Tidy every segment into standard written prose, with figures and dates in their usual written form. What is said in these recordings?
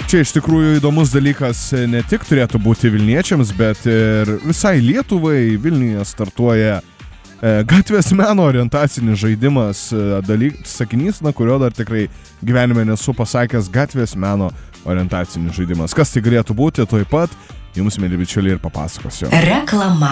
Čia iš tikrųjų įdomus dalykas ne tik turėtų būti Vilniečiams, bet ir visai Lietuvai. Vilniuje startuoja gatvės meno orientacinis žaidimas, sakinys, kurio dar tikrai gyvenime nesu pasakęs, gatvės meno orientacinis žaidimas. Kas tai galėtų būti, tuoj pat jums, mieli bičiuliai, ir papasakosiu. Reklama.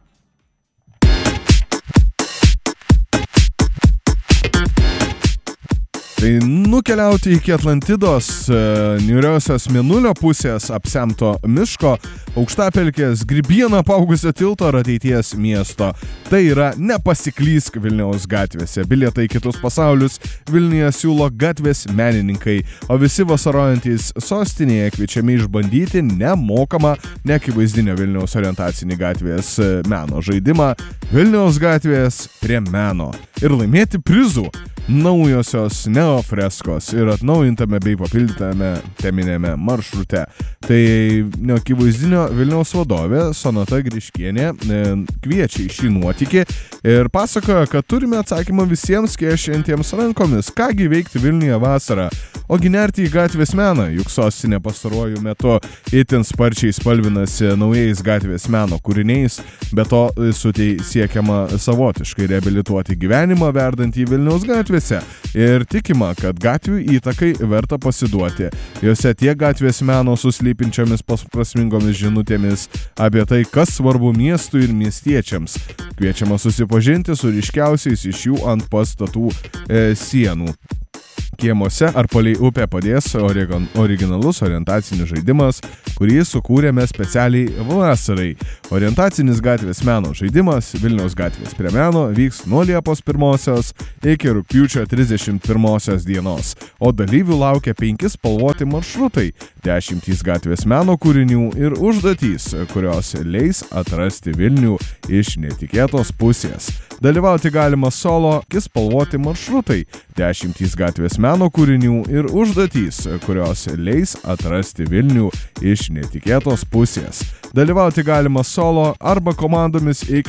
Tai nukeliauti iki Atlantidos, niūriausios mėnulio pusės, apsemto miško, aukštapelkės, grybieną apaugusio tilto ar ateities miesto. Tai yra Nepasiklysk Vilniaus gatvėse. Bilietai į kitus pasaulius Vilniuje siūlo gatvės menininkai, o visi vasarojantys sostinėje kviečiami išbandyti nemokamą neakivaizdinio Vilniaus orientacinį gatvės meno žaidimą Vilniaus gatvės prie meno ir laimėti prizų. Naujosios neofreskos ir atnaujintame bei papildytame teminėme maršrute. Tai neakivaizdinio Vilniaus vadovė Sonata Griškienė kviečia į šį nuotykį ir pasakoja, kad turime atsakymą visiems skėščiantiems rankomis, kągi veikti Vilniuje vasarą, ogi nerti į gatvės meną, juk sostinė pastaruoju metu itin sparčiai spalvinasi naujais gatvės meno kūriniais, be to siekiama savotiškai reabilituoti gyvenimą verdantį Vilniaus gatvėse ir tikima, kad gatvių įtakai verta pasiduoti. Jose tiek gatvės meno su slypinčiomis prasmingomis žinutėmis apie tai, kas svarbu miestui ir miestiečiams. Kviečiama susipažinti su ryškiausiais iš jų ant pastatų sienų. Kiemuose ar palei upę padės originalus orientacinis žaidimas, kurį sukūrėme specialiai vasarai. Orientacinis gatvės meno žaidimas Vilniaus gatvės prie meno vyks nuo Liepos 1 iki rugpjūčio 31 dienos, o dalyvių laukia 5 spalvoti maršrutai, 10 gatvės meno kūrinių ir užduotys, kurios leis atrasti Vilnių iš netikėtos pusės. Dalyvauti galima solo, spalvoti maršrutai, 10 gatvės meno kūrinių ir užduotys, kurios leis atrasti Vilnių iš netikėtos pusės. Dalyvauti galima solo arba komandomis iki